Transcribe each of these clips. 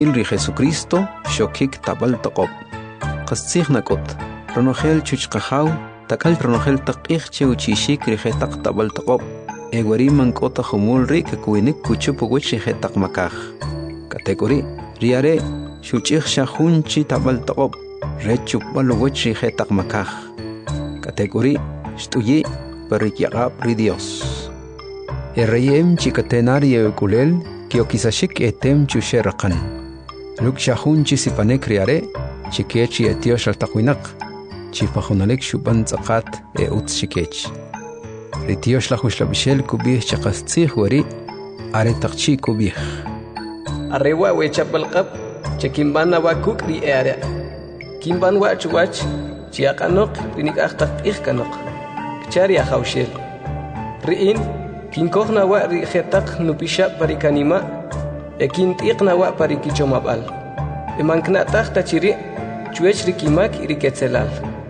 Ilri Jesucristo shokik tabal taqob. Qastsig nakot. Ronogel chuchqahaw takal ronogel taqih cheuchishik rijetaq tabal taqob. Egwari mankota humul ri kakuinik kuchupuwich rijetaq makaj. Kategori riare shuchih shahunchi tabal taqob. Rechupbalowich rijetaq makaj. Kategori shtuyi perikyaqab ri Dios. Erreyem chikatenari ekulel kiokisashik etem chusheraqan. Luk shahunchi sipanek riare chikechi etiosh altaquinak chipajunalek shuban tzaqat utz shikech retiosh la hushlabishel kubih chaqastzih wari are taqchi kubih arrewa we chapalqab chekimbana wakuk ri area kimban wach chiaqanok rinik aqtaq ihkanok chari ahawshel riin kinkohna wa ri khetaq nupisha parikanima ekintiqna wa parikichomabal emanknataq tachiri chuech rikimak iriketzelal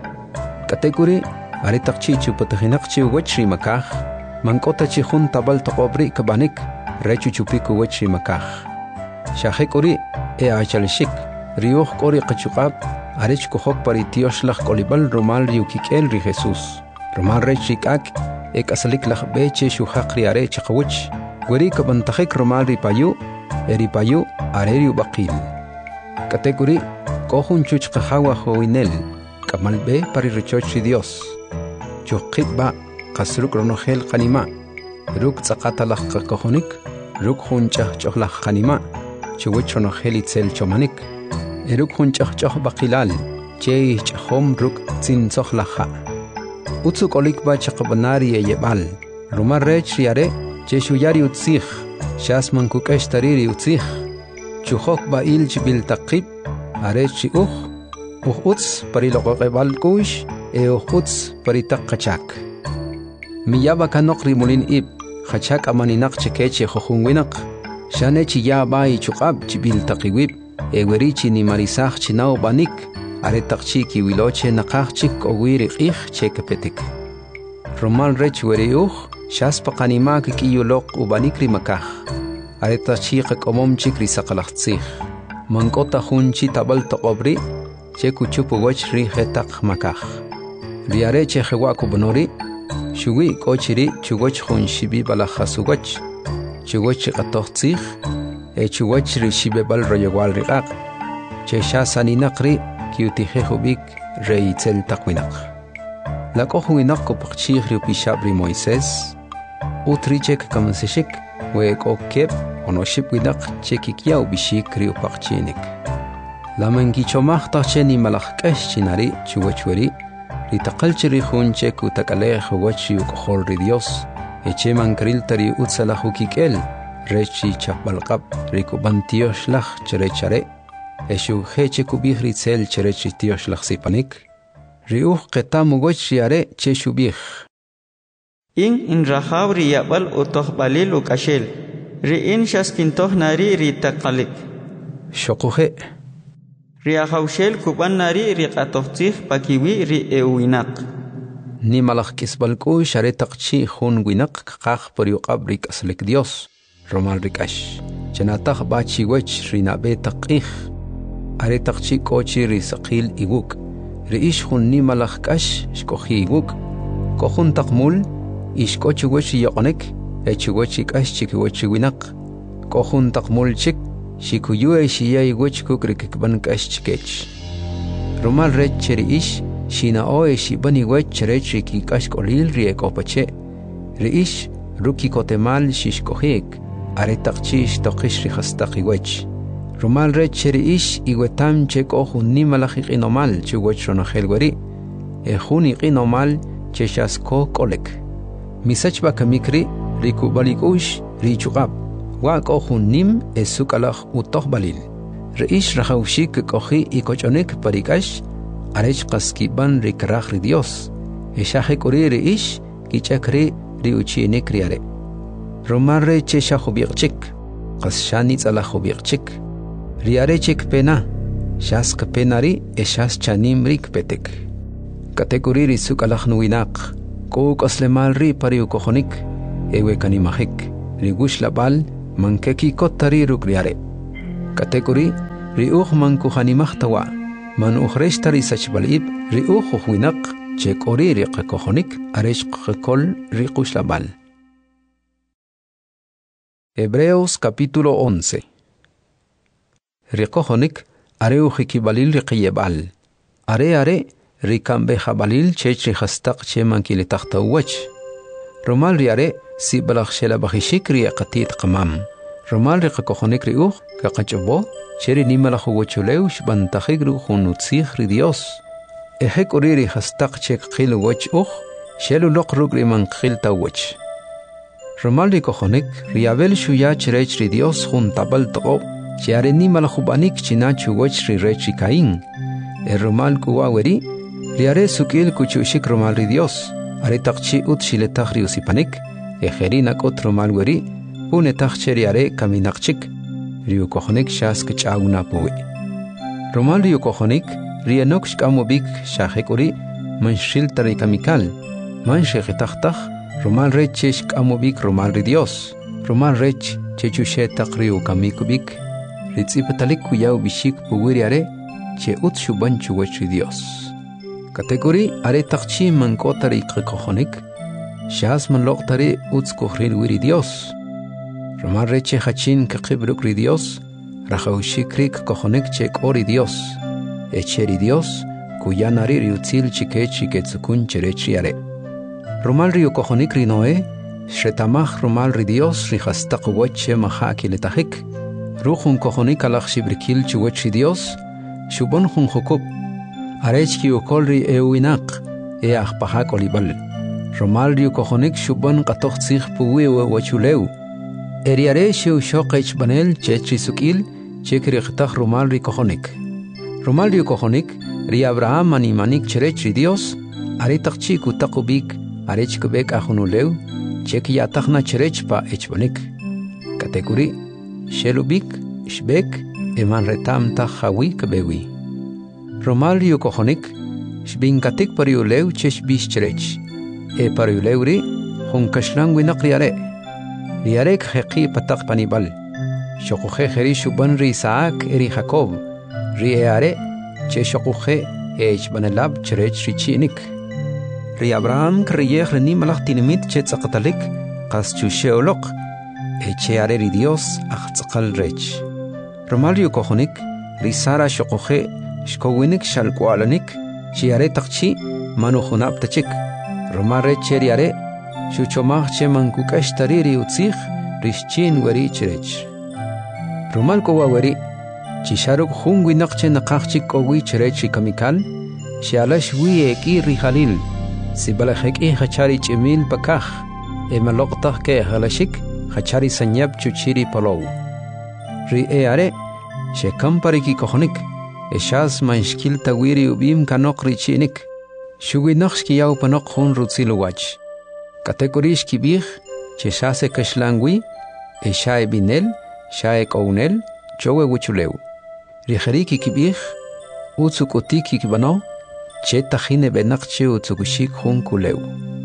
kategori are taqchi chupatahinaq chi wachri makaj mankota chi jun tabal taqobri kabanik rechu chupiku wachri makaj shahekori achalshik riuh qori qachuqab arech kohok paritiosh laj kolibal romal riukikel ri Jesus romal rechikak asalik laj beche shuhaqri are chaqwich gori kabantajek romal ripayu eripayu areriu baqil kategori kohun chuchqahawa hoinel kamalbe parirechochi Dios chuqitba qasruk ronogel qanima ruk tzaqatalaq qakohonik ruk hunchah chohlaq qanima chuwich ronogel itzel chomanik eruk hunchah choh baqilal chei chahom ruk tzinsohlaha utzuk olikba chaqbanari yebal rumar rech riare cheshuyari utzih shasman kukesh tariri utzih chuhok ba ilchibil taqib arechi utz pariloqoqebal kush utz paritaqachak miyaba kanokri mulin ib khachak amaninaq chekeche khunwinaq shanechi ya bai chuqab chibil taqiwib ewerichi ni marisaq chinau banik aretaqchi kiwiloche naqaqchik owiri qih chekepetik romal rech weriuh shaspa qanimak kiyuloq ubanikri makaj aretaqchi qomomchik risaqalaqtzih mankota hunchi tabal taqobri chekuchupu wach ri hetaq makaj riare chehewaku bonori shuwi kochiri chugoch hunshibi balajasugach chugoch qatoqtzih chugoch ri shibebal royewal riqaq chesha saninaqri kiutihehubik reitzel taqwinaq la kohwinaq kopaqchih ri pishabri Moisés utrichek kamseshik we kokep onoship winaq chekikiaw bishik riupaqchinik lamankichomaq taqcheni malaqk'esh chinari chuwachweri ritaqalchiri hunche kutakalej wachi uqhol ri Dios echeman kriltari utsalajukik'el rechi chapbalqab rikubantiosh laj cherechare eshu heche kubih ritzel cherechi tiosh laj sipanik riuh qetam wach riare cheshubih in rahaw riyabal utohbalil ukashel riin shaskintoh nari ritaqalik shoquhe riyahawshel kuban nari riqatohtih pakiwi riewinaq ni malaq kisbalku sharetaqchi hun winaq qaq pariuqab rikaslik Dios romal rikash chanataq bachi wach rinabe taqih aretaqchi kochi risaqil iguk riish hun ni malaq kash shkohi iguk kohun taqmul ishkochi wach yoqonek echigochi kash chikiwachi winaq kohun taqmulchik shikuyue shiyay wach kukrikban kash chikech romal rech cheriish shina oe shibani wach cherechi ki kash kolil riekopache riish ruki kotemal shishkohik aretaqchish toqish rihastaqi wach romal rech cheriish iwetam chekohun ni malajiq inomal chiwach ronogel wari ejuni qinomal cheshasko kolek misachba kamikri rikubalikush richuqab wa kohun nim esukalaj utohbalil reish rahawshik kohi ikochonek parikash arech qaskiban rikraj ri Dios eshaje kuri reish kichakri riuchinek riare romarre chesha khubiqchik qashani tsala khubiqchik riare chik pena shas penari eshas chanim rik petek kategori risukalaj nuinaq ko aslemal ri pariu kohonik ewe kanimahik rigush labal mankeki kotari rukriare Kategori riuch man kuhanimachtawa man uchreshtari sachbalib riuch winak chekori riqakohonik aresh qakol riqushlabal. Hebreos capítulo 11. Riqakohonik areujikibalil riqiyebal. Are rikambe jabalil chech rihastaq cheman kilitahtawach. Romal riare si balakh shela bakhishik riqatit qamam. Romal riqakohonik riuch kaqachbo cheri nimalakh wochuleu shbantakhig ruhunutzikh ri Dios. Ehek oriri hastaq chek qil wach shelu loqrug riman qil tawach. Romal riqakohonik riabel shuya cherech ri Dios juntabal toqo chiare nimalakh banik chinachu wach ri rechi kain. Romal kuwaweri riare sukil kuchushik romal ri Dios. Are taqchi ut shiletach ri usipanik ejerina kot romal weri une tachcheri are kaminaqchik riu kohonik shas kchauna puwi. Romal riu kohonik rienok shkamobik shahekuri manshil tari kamikal man shekitachtach romal reche shkamobik romal ri Dios. Romal rech chechushe takriu kamikubik ritzipatalik kuyau bishik puwiri are che ut shubanchu wach Dios. Kategori are taqchi man kotari qikohonik shas man loqtari uts kohril wiri Dios. Romal reche hachin kaqibruk ri Dios rahaushikrik kohonik chek ori Dios echeri Dios kuyanari riutzil chikechi ketsukun cherechi are. Romal rio kohonik ri Noe shretamach romal ri Dios rihastaq wache mahaki letahik ruhun kohonik alach shibrikil chuwachi Dios shubon hun hukub arechki ukolri euinak ahpahak olibal. Romal rio kohonik shubon qatoch tzikh puwi wachuleu eriare sheu shoqech banel chechi sukil chekri qtach romal ri kohonik. Romal rio kohonik ri Abraham animanik cherech ri Dios are taqchi kutakubik arech kubek ahunuleu cheki yatachna cherech pa echbanik. Kategori shelubik shbek eman retam tahawi kabewi. Romal rio kohonik shbinkatik pariuleu chesh bish cherech pariuleu ri hunkashlang winakri are riarek heqi patak panibal shokuhe kheri shuban ri Isaac eri Jacob ri are che shokuhe banelab cherech richinik ri Abraham kriyeh ni malach tinimit che tsaqatalik qas chusheolok che are ri Dios aqtsqal rech. Romal rio kohonik ri Sara shokuhe shkowinik shalkwalanik chiare taqchi manukhunab tachik. Romal reche riare shuchomach che mankukash tariri utzikh rishchin weri cherech. Romal kowa weri chisharuk hungwi naqche naqachik kowi cherech kamikal shialash wi eki rihalil sibalahek hachari chimil pakah maloqtah ke halashik hachari sanyab chuchiri palow. Ri are shekampari kohonik eshas manshkil tawiri ubim kanok richinik shuwi naqshki yaw panok hun rutziluwach. Kategorish kibih che shase kashlangwi eshae binel shae kounel chowe wuchuleu. Rijeriki kibih utsukotiki kibano che tajine benakche utsukushik hun kuleu.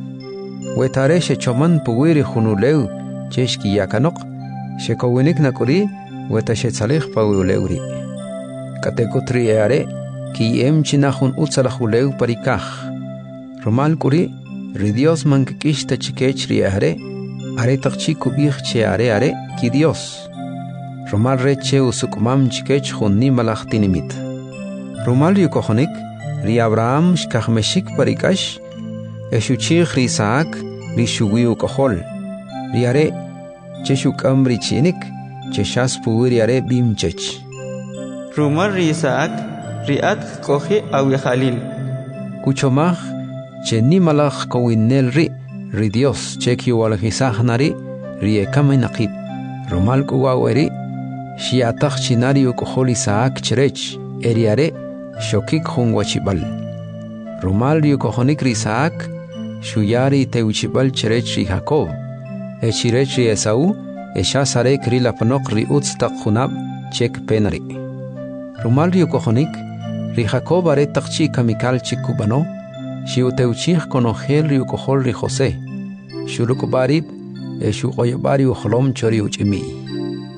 Wetare she choman puwiri hunuleu cheshki yakanok she kowinik nakuri weta she tsalih pawuleuri. Kategotri are ki emchinahun utsalahuleu parikah. Romal kuri ri Dios mankikish tachikech ri are taqchi kubih che are ki Dios. Romal reche usukumam chikech hunni malachtinimit. Romal rio kohonik ri Abraham shkahmeshik parikash eshuchich ri Isaac ri shuwiu kohol. Ri are cheshukam ri chinik cheshas puwiri are bimchech. Romal ri Isaac ri at kohi awi khalil. Kuchomach che ni malach kowinel ri Dios cheki walhisah nari ri ekaminaqib. Romal kuwaweri shiatach chinari ukohol Isaac cherech eriare shokik hun wachibal. Romal ri ukohonik ri Isaac shuyari teuchibal cherech ri Jacob echirech ri Esau eshasare kri lapanok ri utstaq hunab chek penari. Romal ri ukohonik ri Jacob are taqchi kamikal chikubano shiuteuchich konogel ri ukohol ri Jose shurukubarib eshuqoyabari uxlom chori uchimi.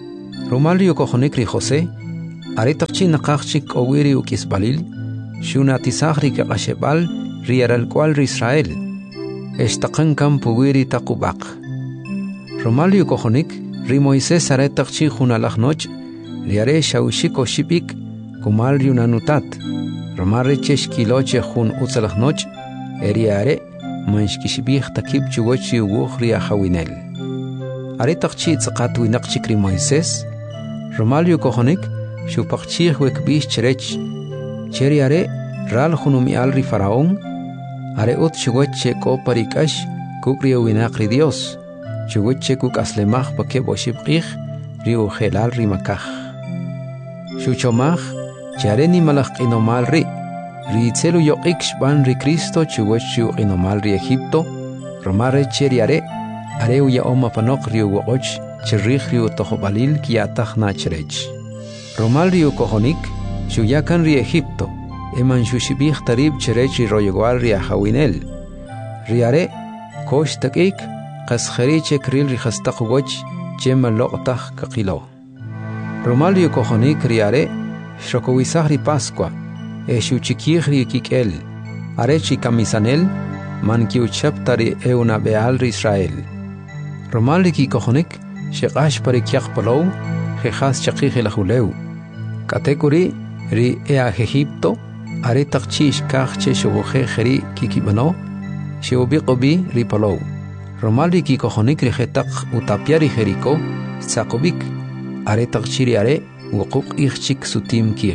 Romalio cojonik ri José, aritaqchi naqaqchik owiri ukisbalil, shunatizagri kaqashebal riaral cual ri Israel, estaqan campuwiri taqubaq. Romalio cojonik ri Moisés aritaqchi junalagnoch, riare shawshiko shipik, kumal riunanutat, romare cheshkiloche jun utzalagnoch, eriare manshkishbih takib chugochi uguhri ahawinel. Aritaqchi tzaqat winaqchik ri Moisés, Romalio cojonik, shupaqchih wekbish cherech, cheriare ral junumi alri faraón, are ut chugoche koparikash, kukri winaqri Dios, chugoche kuk aslemach pake boshibqih, riu gelal ri makaj. Shuchomach, chareni malach inomal ri tzelu yoqik shban ri Cristo chugochu inomal ri Egipto, romare cheriare, areu ya oma panok riu wogoch, chirrih riu tojobalil kiatach nachrech. Romal riu cojonik, shuyakan ri Egipto, eman shushibih tarib cherech ri royegual ri ahawinel. Riare, kosh takik, qaskheriche kril ri khastaq woch, chema loqtach kakilo. Romal riu cojonik riare, shokowisah ri Pascua, shuchikih ri kikel, arechi kamisanel, man kiuchaptari euna beal ri Israel. Romal ki cojonik, sheqash parikiaq palow, jejas chaqih elahuleu. Katekuri ri ea Egipto, aritaqchish kachche shubuje jeri kikibano, sheubiqobi ri palow. Romal ki cojonik ri jetaq utapiari jeriko, tzakobik, aritaqchiri are, wuquk ichchik sutim kih.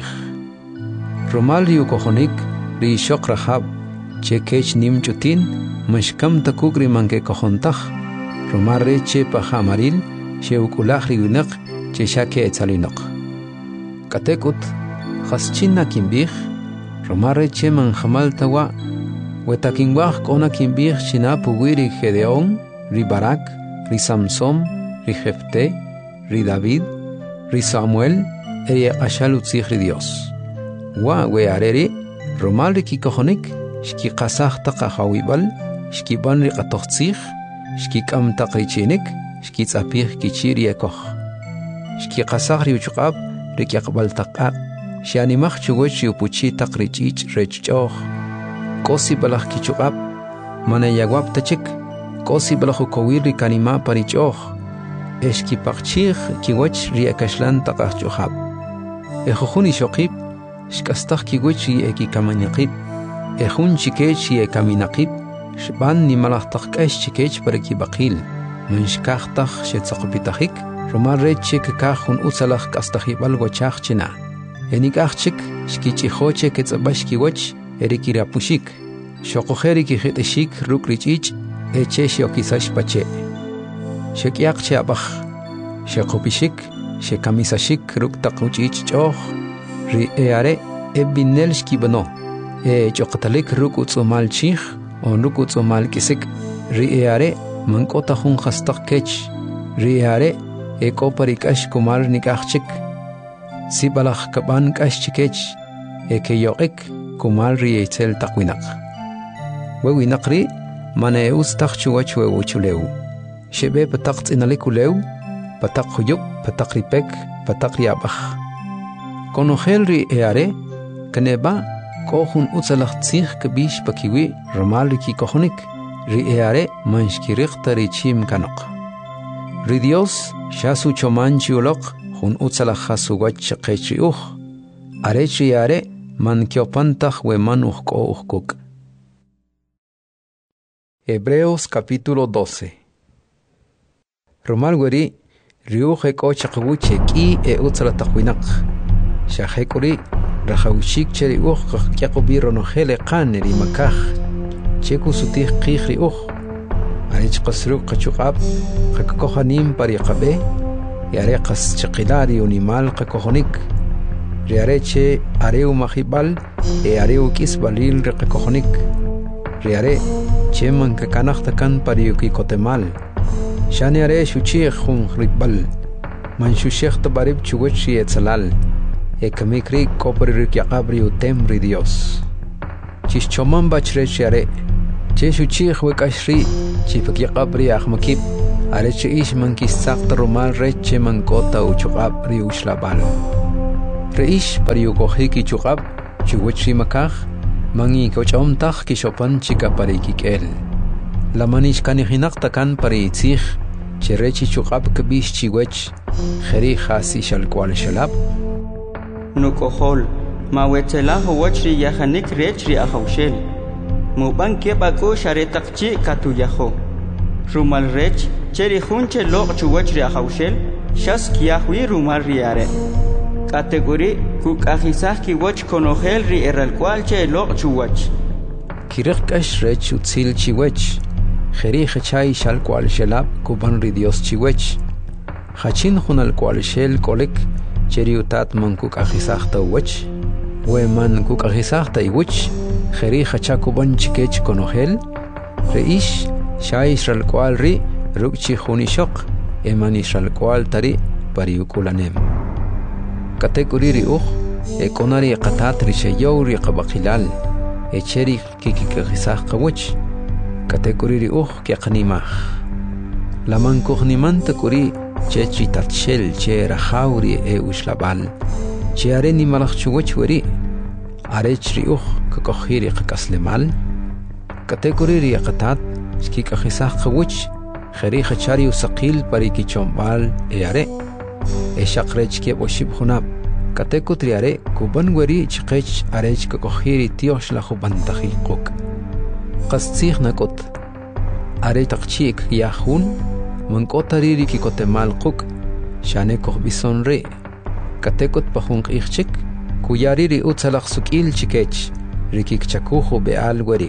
Romal ri cojonik ri shok rahab, chekech nim chutin, mashkam takuk ri manke cojontach, Romarre che pajamaril, sheukulach riunak, che shake etzalinok. Katekut, haschina kimbich, Romarre che manjamal tawa, wetakinwach kona kimbich china puguiri Gedeón, ri Barak, ri Samson, ri Jefte, ri David, ri Samuel, eri ashalutzich ri Dios. Wa weareri, Romarre ki cojonik, shki qasach taqahawibal, shki ban ri qatochtzich, Shki kam taqrichinik, shki tzapih kichiri ekoch. Shki qasagri uchqab, rikyaqbal taqaq, shianimach chugoch yupuchi taqrichich rechchoch. Kosi balach kichuqab, manayagwab tachik, kosi balahu kowiri kanima parichoch. Eshki paqchih kiwach riakashlan taqachchohab. Ejojuni shoqib, shkastach kiwach eki kamanyaqib. Ejun chikech ekaminaqib. Shban ni malachtak kash chikech para ki bakil. Munshkachtach shetzaqopitachik. Romarre chik kahun utzalach kastachibal gochach china. Enikachik shkichihoche ketzabashki goch erikirapushik. Shokojeri ki hiteshik rukrichich eche shokisash pache. Shekiak cheabach. Shekopishik shekamisashik ruktakuchich choch. Ri eare ebinel shkibano. Chokatalik rukutzumal chich. Onrukutsu mal kisik, riare, mankota hun hastak kech, riare, ekoparikash kumar nikachik, sibalach kaban kash chikech, ekeyoik, kumar rietel takwinak. Wewinakri, maneus takchuach wewuchuleu. Shebe patakt inalikuleu, patak huyuk, patak ripek, patak riabach. Konogel riare, kaneba, Kohun utzalach tzich kabish pakiwi Romal ki cojonik, riare manshkiriqta richim kanok. Ri Dios, shasu chomanchi ulok, hun utzalach hasugach chaqechi arechi are man kiopantach we man uhkuk. Hebreos capítulo 12. Romal weri, riuj eko chaqwuche ki utzalatakwinaq. Shahekuri, Rajawishik cheri yaqubi ronohele qaneri makaj cheku sutih qihri arich qasruq qachuqab qakakohanim pariqabe yare qas chiqilari unimal qakohonik riareche areu mahibal areu kisbalil riqakohonik riare cheman kakanaqtakan pariuki kotemal shani are shuchih khun ribal man shushekh tabarib chugochi etzalal Ekamikri kopri yaqabri utemri Dios. Chischoman bachre share. Cheshuchih wekashri. Chifak yaqabri ahmakib. areche ish mankisaqta rumal reche mankota uchuqab ri ushlabal. Reish pariukohiki chuqab chuwechri makaj mangi kochomtaj kishopan chika parikikel. La manish kanihinaqta kan pariitzij cherechi chuqab kabish chiwech kheri khasi shalkwal shalab. Nukohol mawetelaho wachri yahanik rechri ahawshel. Muban kebako sharetaqchi katuyaho. Rumal rech cheri hunche loq chuwachri ahawshel shas kiyahwi rumal riare. Category kuk ahisah ki wach konohel ri eralkwal che loq chuwach. Kirikash rech utzil chiwech. Kheri khachay shalkwal shalab kuban ri Dios chiwech. Khachin hunal kwal shel kolek cheri utat man kuk ahisah ta wach. We man kuk ahisah ta iwach. Kheri khacha kuban chikech konohel. Reish shay shalkwal ri rukchi hunishok. Eman shalkwal tari pariukulanem. Category ri ekonari qatat rishayow ri qabaqilal echeri kikikhisah qawach category ri kiaqnimah laman kuhnimanta kuri chechi tatshel che rahauri ushlabal che areni malachchuwach wari arech ri kakohiri qakaslemal category ri qatat kikikhisah qawach khari khachari usaqil parikichombal are Eshaqrech ke boshib khunab kateko triare kuban wari chqech arech ka kohiri tiosh la khuban taqiquk qastikh nakot are taqchik yahun mankotari ki kotemal quk shane koh bisonre katekot pahun ichchik kuyari ri utsalaq sukil chikech rikik chakuhu beal wari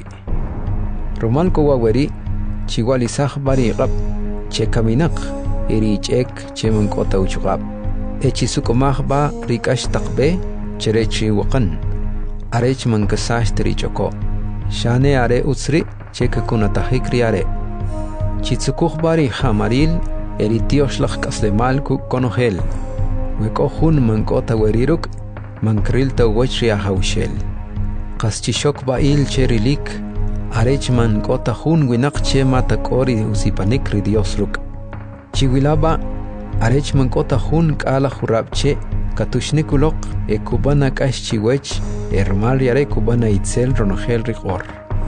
romal ko wari chiwali sah bari qab chekaminaq Erichek chemun kota uchugab. Echisuk ba rikash takbe cherechi wakan. Arech mankasash trichoko. Shane are utsri chekakunatahik riare. Chitsukuk bari hamaril eritioslach kaslemal ku konohel. Wekohun mankota weriruk mankrilta wachria haushel. Kaschishok bail cherilik. Arech mankota hun winak che matakori usipanik ridiosruk. Chiwilaba arech mankota hun kala khurabche katushnikulok kubana kash chiwech ermal yare kubana itzel ronohel riqor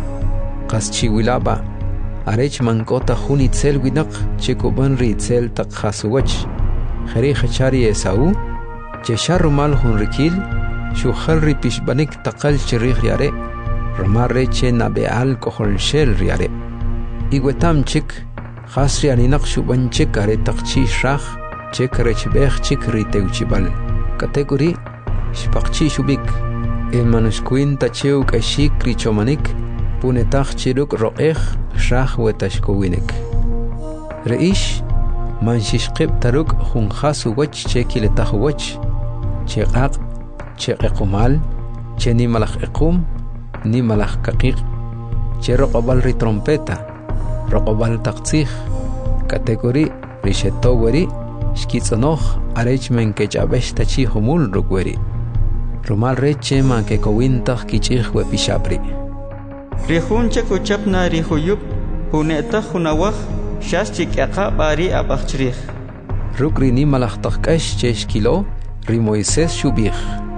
qas chiwilaba arech mankota hun itzel winak che kuban ri itzel taqhasuwach khari khachari esau che sharumal hun rikil shu khalri pishbanik taqal chirih yare romare che nabeal kohol shel yare igwetam chik Khasri aninaq shuban chik are taqchi shrakh chik rechbekh chik riteuchibal category shpaqchi shubik manushkuin tacheu kashik richomanik punetaq chiruk roqej shrakh wetashkowinek reish manshishqib taruk khunhasu wach chekiletaq wach cheqaq cheqqumal cheni malakh iqum ni malakh kaqiq cheroqbal ri trompeta Roqobal taqtzih category rishetoweri shkitzanoh arechmen kechabesh tachi humul rukweri rumal reche ma ke kowintaq kichih wepishabri Rihunche kuchapna rihuyup puneta hunawah shas chikaqa bari abachtrih Rukri ni malahtaqkash cheshkilo ri Moisés shubih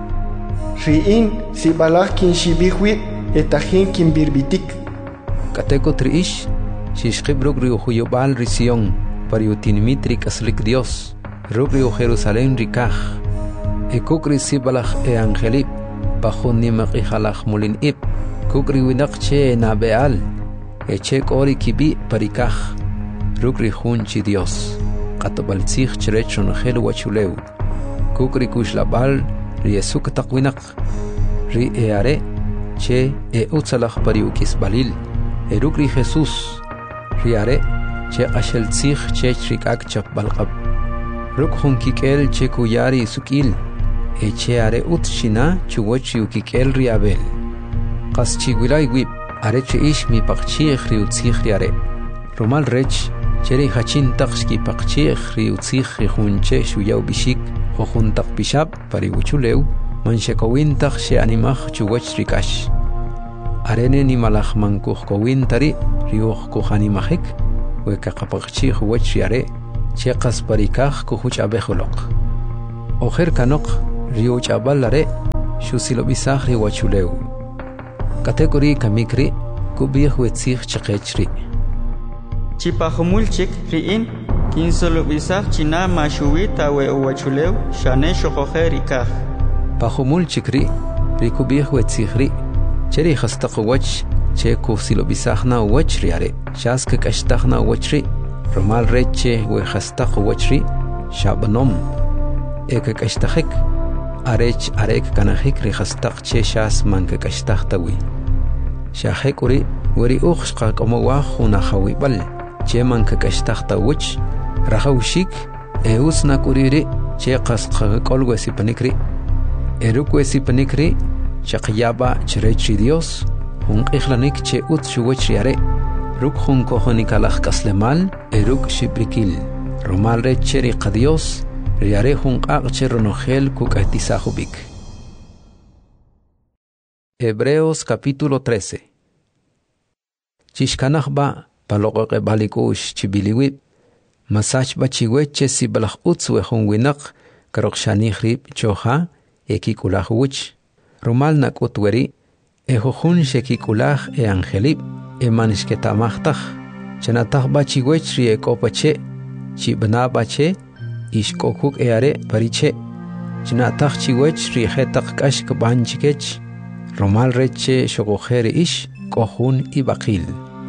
Riin si balahkin shibihwi etahin kin birbitik Cateko triish Shishqib rukri uhuyubal risión pariutinmitri kaslik Dios rukri Jerusalén rikaj kukri sibalaj angelip bajun nimaq ijalaj mulin ib kukri winak che nabeal che kori kibi parikaj rukri junchi Dios qatabaltzij cherechon hel wachuleu kukri kushlabal riesuk taqwinak ri are che utsalaj pariukis balil rukri Jesús riare che ashel tzich che chrikak chap balqab ruk hunkikel che kuyari sukil che are utshina chuwachi ukikel riabel qas chigulai wib are che ish mi paqchi khriutzich riare romal rech cheri hachin taqski paqchi khriutzich khunche shuyaw bishik khohuntaq bishab pariuchuleu manshekowintaq she animaj chuwach rikash arene ni malaj mankuj kowintari riuj kuhanimajik وكقبقشي خوش ياري چه قسبريكاخ كوخوش أبخلق آخر كنق ريوش أبالاري شو سيلو بيساخ ريوچوليو كاتيجوري كميكري كوبيخ وتسيخ چقيچري Chipajumulchik riin kinsolubisaj china mashuita we uwachuleu shane shokojerikaj. Pajumulchikri rikubij wetzichri cheri khastaqwach che kusilobisajna wachriare shask kashtajna wachri romal reche we khastaqwachri shabnom ekakashtajik arech arek kanajik ri khastaq che shas mankakashtajtawi shahekuri weri ukhshqa komowa khuna khawibal che mankakashtajtawich rahawshik eusna kuriri che qasqa kolwesi panikri erukwesi panikri chaqyaba chrechi Dios hun qixlanik che ut shuwachriare ruk hun kohonikalaj kaslemal eruk shibrikil romal recheri qadios riare hun qaqche ronogel kukaitisajubik. Hebreos capítulo 13. Chishkanajba paloqoqe balikush chibiliwib masach bachiweche sibalaj utzwe hun winak karoqshanijrib choha ekikulajuwich romal nakutweri ejojun shekikulaj angelib emanishketamajtaj chenataj bachiwechri ekopache chibnabache ishkokuk eare pariche chenataj chiwechri jetaq kashk banchikech romal reche shogojeri ish kohun ibaqil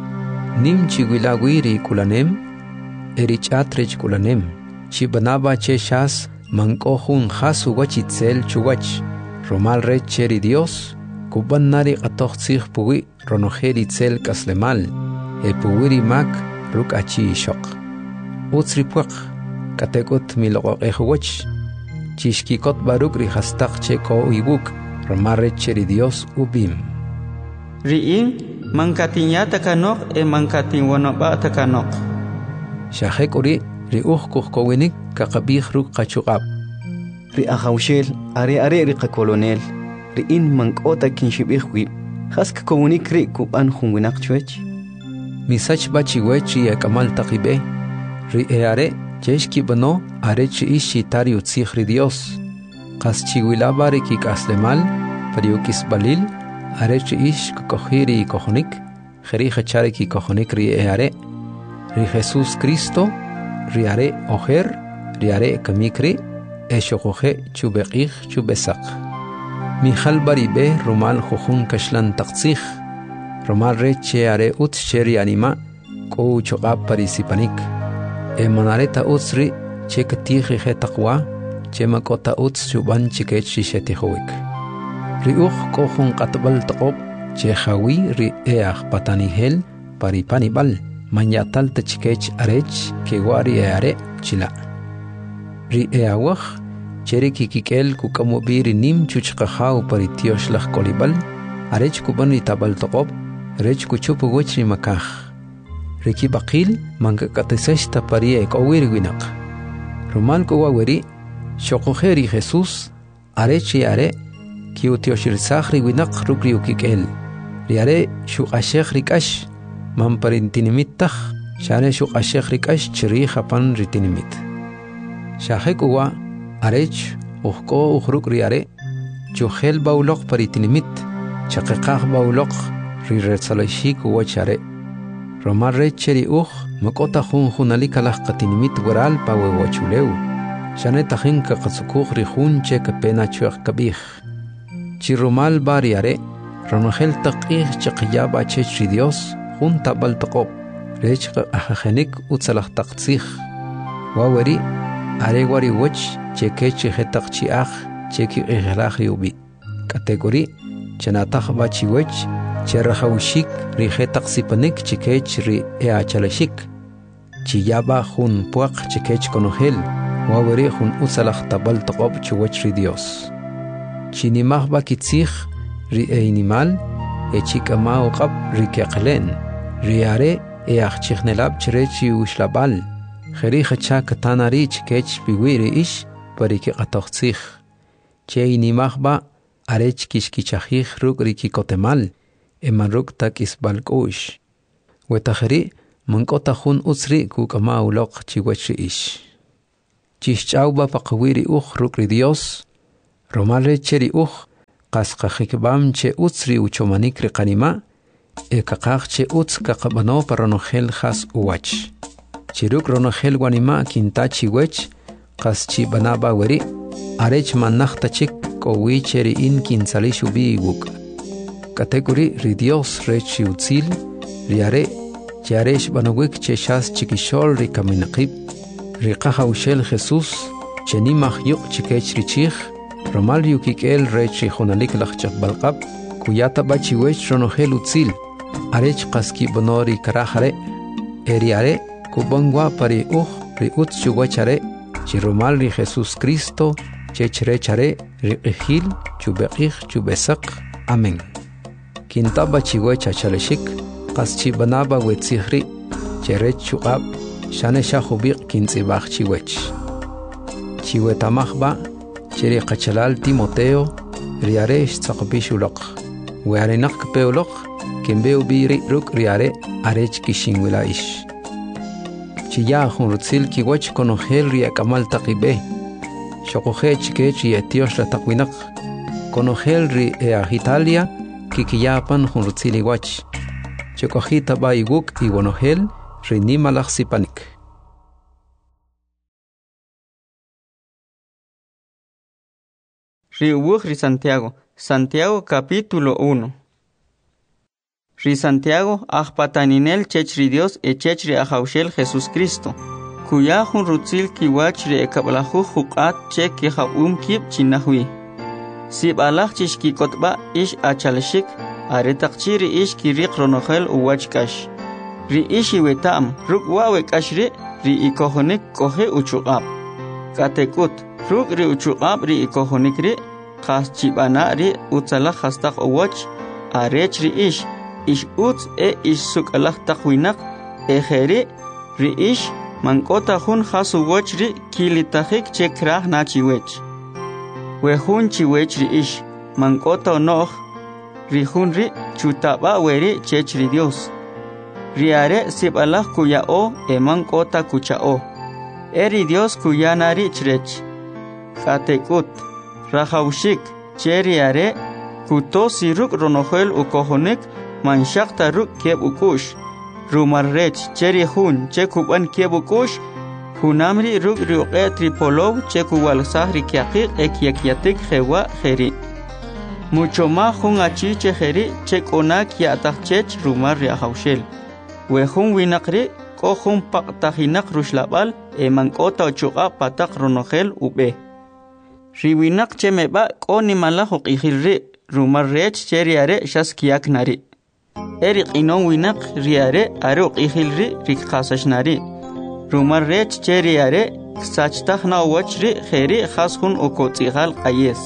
nim chiwilawiri kulanem erichatrech kulanem chibnabache shas mankohun hasu wachitzel chuwach romal recheri Dios kuban nari qatoqtsig puwi ronojeri tzel kaslemal puwiri mak ruk achi shok utsri puq katekot miloqejuwach chishkikot baruk ri hastaq cheko uibuk romal recheri Dios ubim riin mankatinyata kanok mankatin wonoba takanok shahekuri ri kuhkowinik kakabih ruk qachuqab ri ahawshel are ri qakolonel ri in mankota kinshibihwi hask komunik ri kuban hunwinak chwech misach bachiwechi akamal taqibe ri are cheshki bano are chi ishi tari utsikhri Dios qaschiwilaba ri kikaslemal pariukis balil are chi ish kokhiri kohonik khiri khachari ki kohonik ri are ri Jesus Cristo riare ojer riare kamikri eshokoje chubeqij chubesaq mijal baribe romal jujun kashlan taqtsij romal reche are ut cheri anima ko choqab parisipanik emanareta utsri chekatiji jetaqwa chemakota uts chuban chikech shishetihowik riuj kohun qatbal taqob chejawi ri eaj patanihel paripanibal manyatal tachikech arech kewari are chila ri eawaj cheri kikikel kukamobiri nim chuchqajaw paritiosh laj kolibal arech kuban itabal toqob rech kuchupu wechri makaj riki baqil mankakatisashta parie kowir winaq romal kowaweri shoqojeri Jesus arechi are kiutioshirsakhri winaq rukri ukikel ri are shuqashekh rikash mamparintinimitaj shane shuqashekh rikash chiri japan ritinimit shahekuwa arech uqko uqruk riare chujel bauloq paritinimit chaqiqaj bauloq riretsalashik wachare romar recheri makota junalikalaj qatinimit waral pawe wachuleu shane tajin qatsukuq rijun che kapena chuq kabij chirumal bariare ronogel taqij chaqyaba chechri Dios junta baltaqob rech ajajenik utsalaj taqtsij waweri aregwari wach chekechi jetaqchi aj cheki ihlaj yubi kategori chenataj bachiwech cherajawshik ri jetaq sipanik chikech ri eachalashik chiyaba jun puaq chikech konogel waweri jun utsalaj tabal taqob chuwach ri Dios chinimaj bakitzij ri einimal echikama uqab ri keqlen riare eachichnelab chrechi ushlabal kheri khacha katanari chkech biwiri ish pariki qatoqtsij cheini mahba arech kishkichajij ruk riki kotemal emaruk takisbalkush wetakhri mankota jun utsri kukama uloq chiwech ish. Chishchauba paqawiri rukri Dios, romale cheri qasqajikbam che utsri uchomanik riqanima, kakaq che utz kakabano paronogel has uwach. Chiruk ronogel wanima kinta chiwech, qas chibanaba weri, arech manachta chik kowi cheri in kinsali shubi iguk. Kategori ri Dios rechi utzil, riare, chiaresh banawik che shas chikishol rikaminaqib, riqaja ushel Jesús, chenimaj yuk chikech richich, romal yukik el rechi jonalik lachchak balqab, kuyata bachiwech ronogel utzil, arech qaski bonori karajare, eriare, kubangwa pari ri utz chuwachare, chiromal ri Jesús Cristo, chechrechare, ri ijil, chubeqij, chubesak, amén. Kintaba chiwecha chaleshik, qas chibanaba wetzihri, cherech chuqab, shane shahubiq kintzibaj chiwech. Chiwetamajba, cheri qachalal Timoteo, riare shtzaqbishulok. Wearenak peolok, kimbeu biri ruk riare, arech kishinwila ish. Chiya junrutzil kiwech konogel riakamal taqibe. Shokoje chikech yetios la taqwinak. Konogel ri Italia, kikiyapan junrutzil iwach. Chokojita ba iguk iwanogel rinimalaj sipanik. Ri Santiago capítulo 1. Ri Santiago ajpataninel chechri Dios chechri ajaushel Jesús Cristo. Kuya jun rutzil kiwach ri ekablahu huqat che kihabum kib chinahwi. Sib alaj chishki kotba ish achalshik aretaqchi ri ish kiriq ronogel uwachkash. Ri ishi wetam ruk wawe kashri ri ikohonik kohe uchuqab. Katekut ruk ri uchuqab ri ikohonik ri khas chibana ri utzala khastaq uwach arech ri ish utz ish sukalaj taqwinak ejeri ri ish mankota jun khas uwach ri kilitajik che kraj na chiwech. We jun chiwech ri ish mankota onoh ri jun ri chutaba weri chech ri Dios. Riare sibalaj kuya o mankota kuchao. Eri Dios kuya nari chrech. Katekut Rajaushik, cheriare, kutosi ruk ronogel ukohonik, manshakta ruk kieb ukush. Rumarrech, cheri hun, chekuban kieb ukush, hunamri ruk riuqe tripolov, chekuwalsahri kiakik ekyakiatik jewa jeri. Mucho más hun achiche jeri, chekona kiatachech rumar riahaushel. Wehun winakri, kohun paktahinak rushlabal, mankota ochuqa patak ronogel ube. Riwinak chemeba koni malahok ihilri rumarrech cheriare shaskiak nari. Erik inon winak riare aruk ihilri rikhasashnari. Rumarrech cheriare ksachtakna wachri kheri khashun ukotsigal qayes.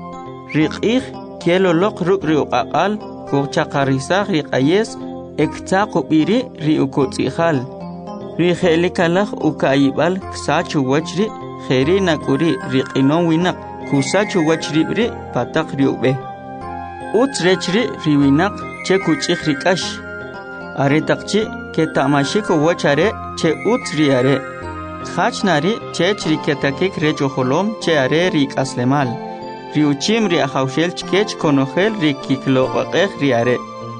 Rikih kielolok ruk riuqaqal kuchaqarisaq riqayes ektsaqubiri riukotsigal. Rikhelikalaj ukayibal ksachu wachri Kheri nakuri riqinon winak kusachu wachribri patak riube. Utsrechri riwinak che kuchik rikash. Aretaqchi ke tamashiko wachare che utsriare. Khachnari che chiriketakik rechoholom che are rikaslemal. Riuchim riahaushel chkech konogel rikikloqeq riare.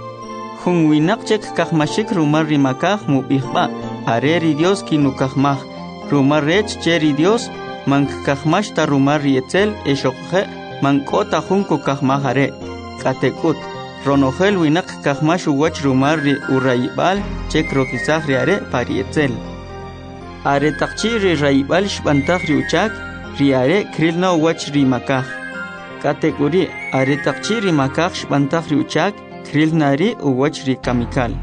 Hun winak che kakmashik rumar rimakaj mubihba. Are ri Dios kinukajmaj. Rumarrech cheri Dios mankakajmash ta rumar rietzel eshokje mankota junko kajmajare. Katekut ronogel winak kajmash uwach rumar ri urayibal chek rokizaj riare parietzel. Are takchi ri rayibal shbantaj riuchak riare krilna uwach rimakaj. Katekuri are takchi rimakaj shbantaj riuchak krilnari uwach rikamikal.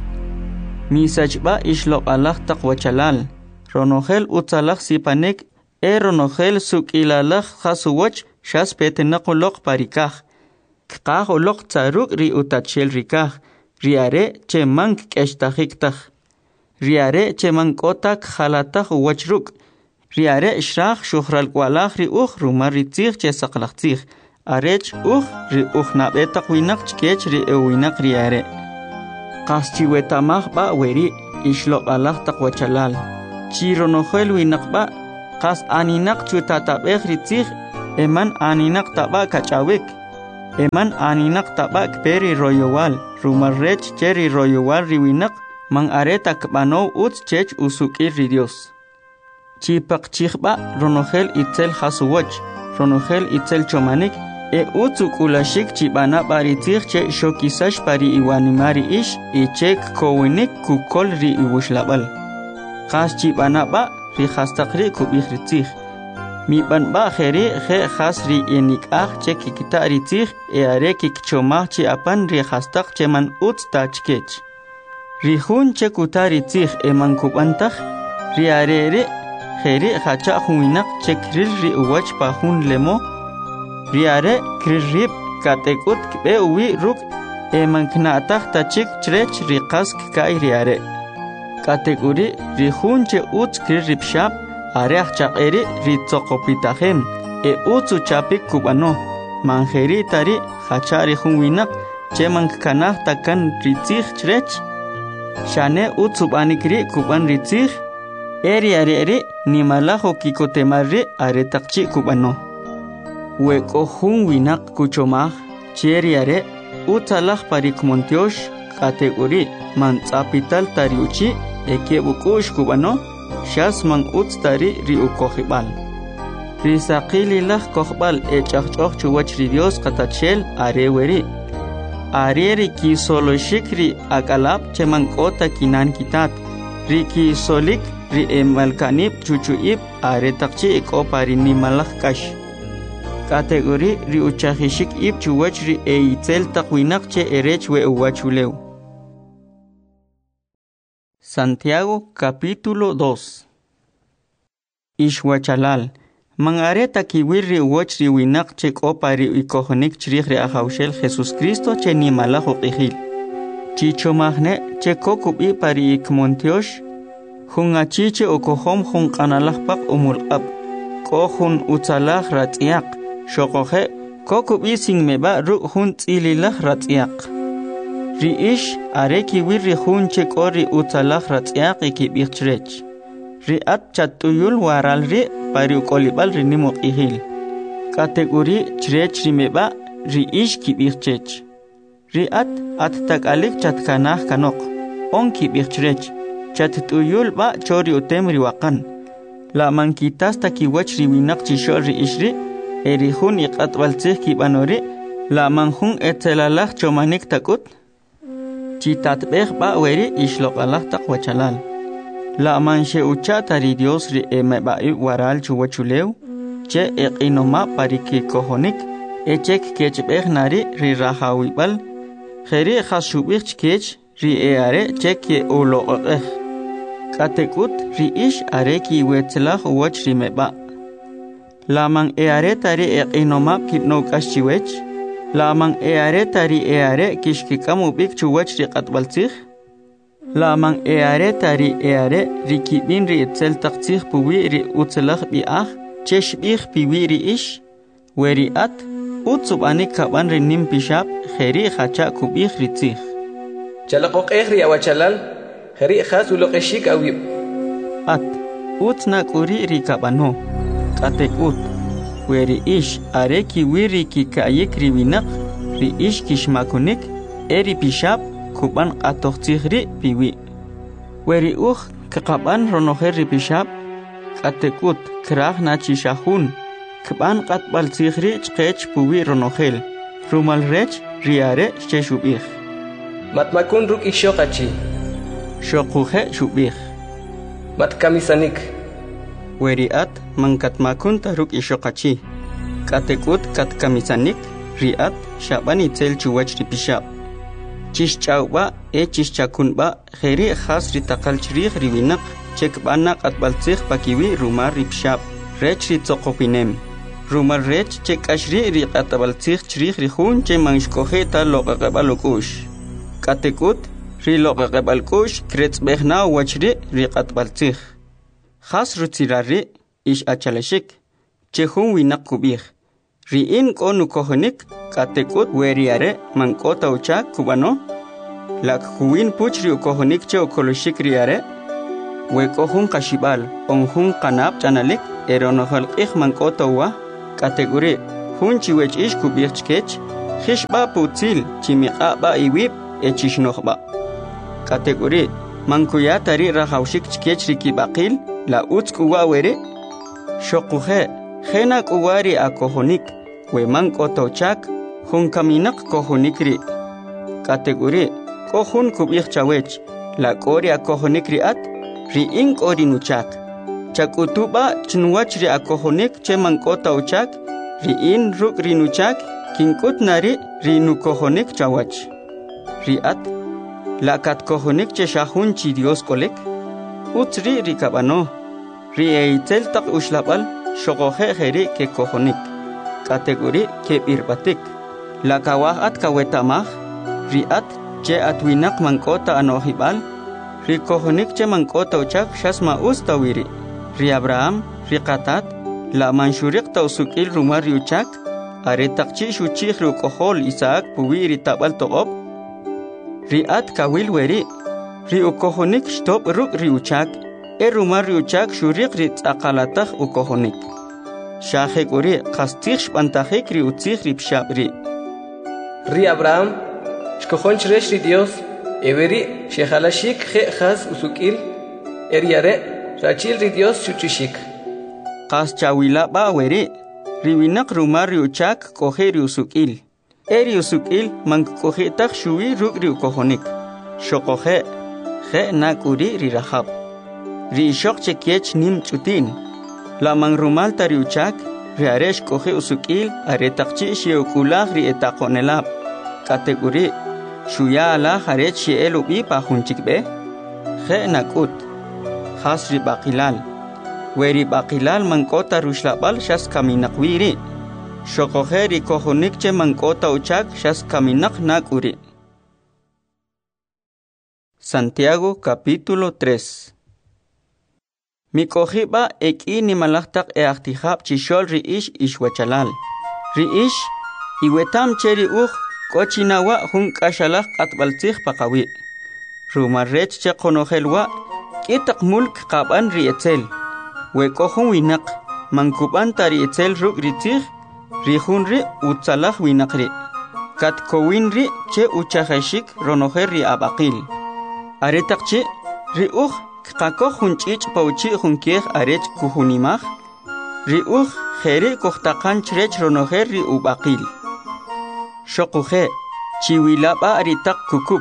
Misachba ishlok alaj taqwachalal. Ronogel utzalaj sipanek ronogel sukilalaj khasuwach shas petenaqolok parikaj. Kqaj olok tsaruk ri utachel rikaj. Riare che mank keshtajiktaj. Riare che mankotak khalataj uwachruk. Riare shraj shuhralkwalaj ri rumar ritzij che saqlajtzij. Arech ri nabetak winak chkech ri winak riare. Qaschiwetamaj ba weri ishlok alaq taqwachalal chironojuel winaqba qas aninak chutatabej ritzij eman aninak taba kachawik eman aninak taba kperi royowal rumarrech cheri royowal riwinak man areta kbano uts chech usukir ri Dios chipak chikhba ronojel itzel hasuwach ronojel itzel chomanik utsuk-ulashik chibana baritzij che shokisash pari iwanimari ish ichek kowinik kukol ri iwushlabal qas chibana ba ri khastaqri kubih ritzij mi ban ba kheri khe khas ri enikah che kikita ritzij are kikchomah chi apan ri khastaq cheman uts tachkech ri hun che kutari tzij eman kubantaj ri arere kheri khacha huinak chekril ri uwach pa hun lemo riare kririb katekut kbe uwi ruk eman knataj tachik chrech riqas kai riare kategori rihun che uts kriribshap areh chaqeri ritsoqopitahem utsu chapik kubano manjeri tari khachari hunwinak cheman kanaj takan ritzij chrech shane utsu banikri kuban ritzij eriare nimalajo kikotemarri aretaqchi kubano Weko hun winak kuchomaj cheriare utalaj parikmontiosh kategori man tsapital tariuchi ekebukush kubano shasman utstari riukojibal risaqililaj kojbal echaqchoq chuwach ri Dios qatachel areweri areri kisoloshikri akalab cheman kota kinan kitat riki solik ri emalkanib chuchuib aretaqchi ekopari nimalaj kash kategori ri uchajishik ib chuwach ri eitzel taqwinak che erech we uwachulew. Santiago capítulo 2. Ishwachalal mangareta kiwir ri uwach ri winak che kopa ri ikohonik chrij ri ajawshel Jesus Cristo che nimalajo qijil chichomajne che kokubi pari ikmontiosh hungachi che okohom hun qanalajpaq umulqab kohun utzalaj ratziyaq shoqoje kokubi singmeba ru hun tzililaj ratziyaq riish areki wirri hun che kori utzalaj ratziyaq ikibichrech riat chatuyul waral ri pari ukolibal ri nimuqihil kategori chrech rimeba riish kibichech riat at takalik chatkanaj kanok on kibichrech chatuyul ba chori utem riwaqan la mankitas takiwach riwinak chishor riishri erihun iqatbaltzih kibanori la manjun etzelalaj chomanik takut chitatbej ba weri ishloqalaj taqwachalal la manche uchatari Dios ri emebai waral chuwachulew che eqinoma pariki kohonik echek kechbej nari ri rahawibal kheri khashubich kech ri eare chek uloqeh katekut ri ish areki wetzlaj uwach ri meba Lamang eare tari eqinoma kipno kashchiwech Lamang eare tari eare kishkikamu bik chuwach ri qatbaltzij Lamang eare tari eare rikibin ri etzel taqtzij puwi ri utzelaj bi'aj chesh bih piwi ri ish weri at utzubani kaban ri nim pishab kheri khacha kubih ri tzij Chalaqoq ri awachalal kheri khas uloqeshik awib at utzna kuri ri kabano katekut weri ish areki wiri ki kayik riwinak ri ish kishmakunik eri pishab kuban qatoqtzijri piwi weri kaqaban ronojer ri pishab katekut kraj nachishahun kban qatbaltzijri chqech puwi ronojel rumalrech riare sheshubih matmakun ruk ishoqachi shoquje shubih matkamisanik Weriat mangkatmakun taruk ishoqachi katekut katkamisanik riat shabani tel chuwach ripishab chishchawba chishchakunba kheri khas ritaqal chrij riwinak chekbana qatbaltzij pakiwi rumar ripshab rech ritsoqopinem rumar rech chekashri riqatbaltzij chrij rijun che manshkoje ta loqaqabalukush katekut riloqaqabalkush kretzbejna wachri riqatbaltzij Khas rutzirari ish achalashik chehun winak kubih riin konu kohonik katekut weriare mankota ucha kubano lak kuwin puch ri ukohonik che ukoloshik riare we kohun kashibal onhun kanab chanalik eronohal man kotowa kategori hun chiwech ish kubirchkech khishba putil chimiqa ba iwib echishnohba kategori mankuya tari rahawshik chkech rikibaqil la utskuwa were shoquhe khena kuwari akohonik we mankotochak hun kaminak kohonikri kategori kohun kubich chawech la kori akohonikri at ri ink orinuchak chakutuba chnwach ri akohonik che mankotochak ri in ruk rinuchak kinkut nari rinu kohonik chawach ri at la kat kohonik che shahun chi Dios kolek utri rikabano ri eitel tak ushlabal shogohe kheri ke kohonik kategori ke birbatik la kawah at kawetamah ri at che atwinak mankota anohibal ri kohonik che mankota uchak shasma ustawiri ri Abraham ri qatat la manshurik tausukil rumar yuchak are takchi shuchik ru kohol Isaac puwiri tabal toqob ri at kawil weri ri ukohonik stop ruk ri uchak rumar yuchak shurik ri tsaqalatah ukohonik shahek uri qastikh pantahik ri utsik ri pshabri ri Abraham shkohon chresh ri Dios everi shehalashik khe khas usukil eriare rachil ri Dios chuchishik qas chawila ba weri riwinak rumar yuchak kohe ri usukil eri usukil mank kohe tak shuwi ruk ri ukohonik shokohe khe nakuri ri rahab ri shok chekech nim chutin la mang rumal tari uchak ri aresh kohe usukil are takchi sheukulah ri etakonelab kategori shuya ala harech sheelubi pa hunchikbe khe nakut khas ri baqilal weri baqilal mankota rushlabal shas kaminakwiri shokohe ri kohonik che mankota uchak shas kaminak nakuri. Santiago capítulo 3. Mikohiba eki ni malaktak eaktihab chishol ri ish ishwachalal. Ri ish iwetam cheri kochinawa hun kashalak atbaltih pakawi. Rumarrech che konohelwa kitak mulk qaban ri etzel. We kohun winak mankuban tari etzel ruk ritih ri hunri utsalah winakri. Kat kowinri che uchahashik ronoher ri abaqil. Aretakchi ri Kako hunchich pauchi hunkeh arech kuhunimah ri kheri kohtakan chrech ronoher ri ubaqil shokuhe chiwilaba aritak kukub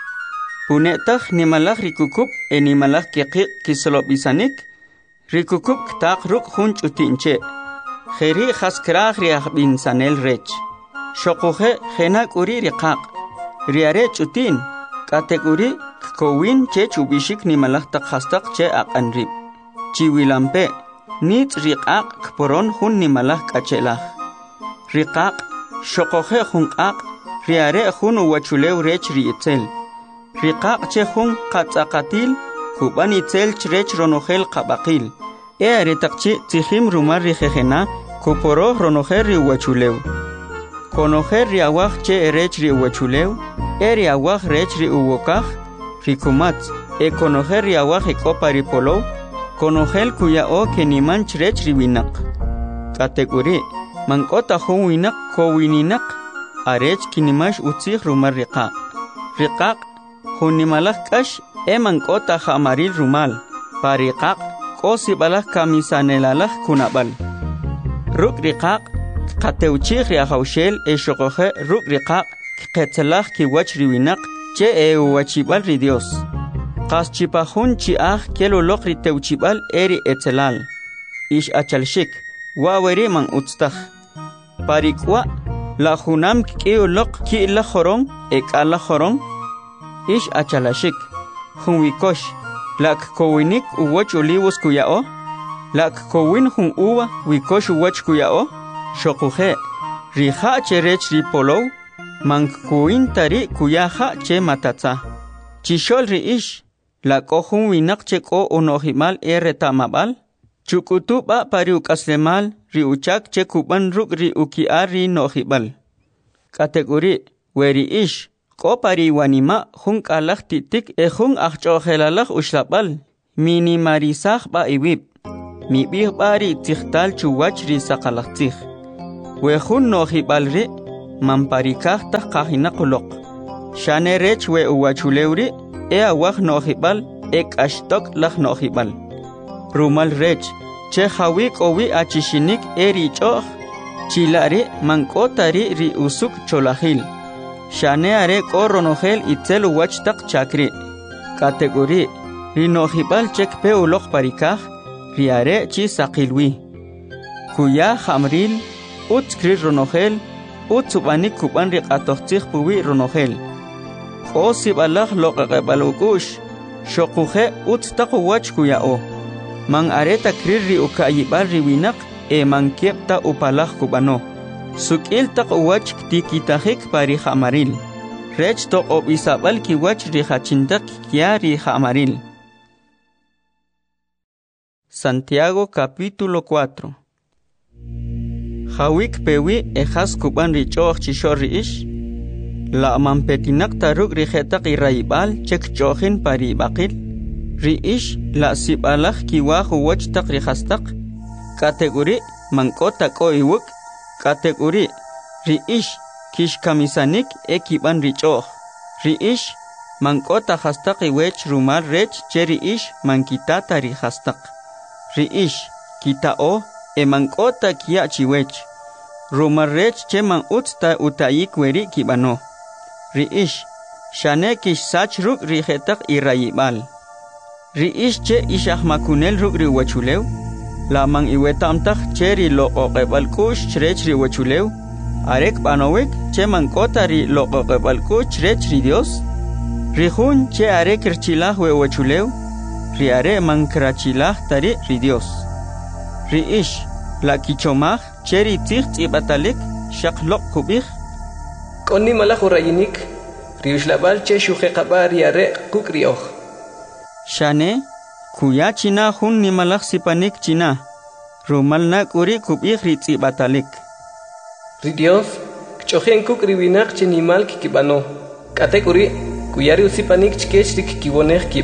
punetah nimalak ri kukub enimalak keqik kislobisanik ri kukub ktak ruk hunch utinche kheri khaskrah ri ahbin sanel rech shokuhe khenak uri ri qaq ri arech utin kategori kowin che chubishik ni malak tak khastak che aqanrib chiwilampe nit riqaq kporon hun ni malak kachelah riqaq shoqohe hunqaq riare hun wachulew rech rietzel riqaq che hun qatsaqatil kuban itzel chrech ronohel qabaqil are taqchi tihim rumar rihena kuporo ronoher ri wachulew konoher ri awaj che rech ri wachulew eri awaj rech ri uwokaj Rikumat, konoher ri awaj ekopari polo, konohel kuya o keniman chrech riwinak. Kategori, mankota hun winak kowininak, arech kinimash utsih rumar riqaq. Riqaq, hunimalak kash mankota hamaril rumal, pariqaq, kosibalak kamisanelalak kunabal. Ruk riqaq, kateuchih ri ahawshel shokohe ruk riqaq, ketzelak kiwach riwinak, che wachibal ri Dios. Qas chipahun chiah kelo lokri teuchibal eri etzelal. Ish achalshik, waweri man utstah. Parikwa, la hunam kio lok ki la horong, ala horong. Ish achalashik, hun wikosh, lak kowinik uwach olivos kuyao. Lak kowin hun uwa wikosh uwach kuyao. Shokuhe, riha cherech ri polow. Mankuin tari kuyaha che matatza. Chishol ri ish, la kohun winak che ko unohimal tamabal. Chukutuba pari ukaslemal ri uchak che kuban ruk ri ukiar ri nohibal. Kategori, weri ish, Kopari wanima hun kalak titik hun achchohelalak ushlapal minimarisach ba iwib. Mibih bari tikhtal chuwach risakalak tikh. Wehun nohibalri mamparikah ta kahina kulok. Shane rech we uwachulewri awak nohibal ashtok lak nohibal. Rumal rech che hawik owi achishinik richoh. Chilari mankotari ri usuk cholahil. Shane are koronohel itzel uwachtak chakri. Kategori ri nohibal chek pe ulok parikah. Riare chi sakilwi. Kuya hamril utskri ronohel utsubanik kuban riqatohtikh puwi ronohel. Qosib Allah loqaqabalukush shoquhe utstaquwach kuyao. Man areta krirri ukayibal riwinak mankiepta upalah kubano. Sukil taqwach tikitahik pari hamaril. Rech to obisabal kiwach rihachintak kia rihamaril. Santiago capítulo 4. Hawik pewi ejas kuban richoch chishori ish. La mampetinak taruk rihetak iraibal chek chohin pari bakil. Ri ish la sibalak kiwahu wach tak rihastak. Kategori mangkota ko iwuk. Kategori ri ish kish kamisanik ekiban richoch. Ri ish mangkota hastak iwech rumal rech cheri ish mankitata rihastak. Riish kitao mankota kia chiwech. Rumarrech che man utsta utayik weri kibano. Riish shane kish sach ruk rihetak irayibal. Riish che ishah makunel ruk riwachulew. La man iwetamtak cheri lo oqebal kush chrech riwachulew. Arek banowek che mankota ri lo oqebal kush chrech ri Dios. Rihun che arek irchilah wewachulew. Riare mankrachilah tari ri Dios. Riish la kichomah cheri tikht ibatalik shaklok kubih. Koni malak urayinik riushlabal che shuqeqaba riare kukrioh. Shane kuya china hun ni malak sipanik china. Rumalna kuri kubih ritzi batalik. Ri Dios kchohen kukriwinak chinimal kikibano. Kategori kuyari usipanik chkech kikiwoneh kib.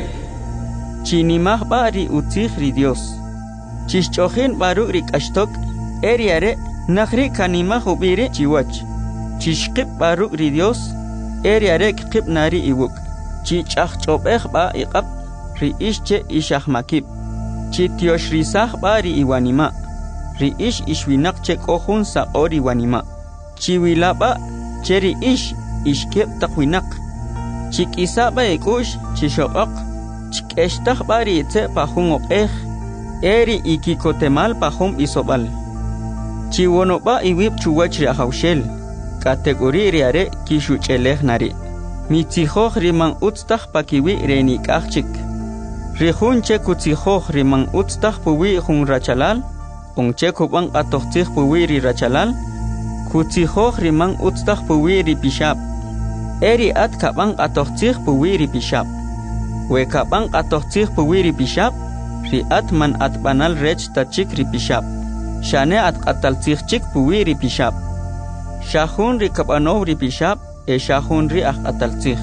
Chinimah bari utzih ri Dios. Chishchohin baru rik ashtok eriare nakhri kanimah ubiri chiwach. Chishqib baru ri Dios eriare kqib nari iwuk. Chichachchobeh ba iqab ri ishche ishahmakib. Chityosh risah bari iwanima. Ri ish ishwinak che kohun sa ori wanima. Chiwilaba cheri ish ishkeb takwinak. Chikisaba ikush chishobaq. Chikeshtah bari itse pahung oqeh. Eri ikikotemal pahum isobal. Chiwonoba iwib chuwach riahawshel. Kategori riare kishucheleh nari. Mitzihoh riman utstah pakiwi renikachik. Rihun che kutzihoh riman utstah puwi hun rachalal. Ungche kubang atohtih puwi ri rachalal. Kutzihoh riman utstah puwi ri pishab. Eri at kabang atohtih puwi ri pishab. We kabang atohtih puwi ri pishab. Ri at man at banal rech tachik ri pishab. Shane at qataltih chik puwi ri pishab. Shahun ri kabanov ri pishab. Shahun ri ak qataltih.